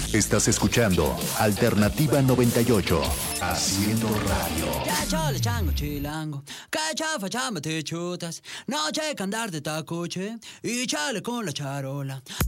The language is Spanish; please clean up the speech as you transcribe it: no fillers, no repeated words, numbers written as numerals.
Estás escuchando Alternativa 98, haciendo radio. Ya chole chango chilango, que chafa chamba te chutas, no che que andar de tacoche y chale con la charola.